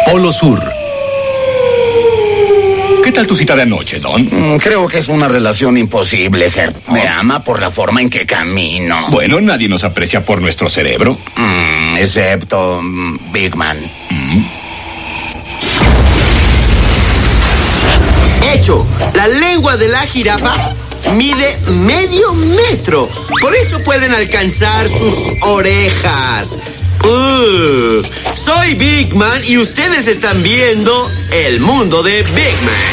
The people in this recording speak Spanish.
Polo Sur. ¿Qué tal tu cita de anoche, Don? Creo que es una relación imposible, Herb. Me ama por la forma en que camino. Bueno, nadie nos aprecia por nuestro cerebro. Excepto Big Man. Hecho, la lengua de la jirafa mide medio metro. Por eso pueden alcanzar sus orejas. Soy Big Man y ustedes están viendo el mundo de Big Man.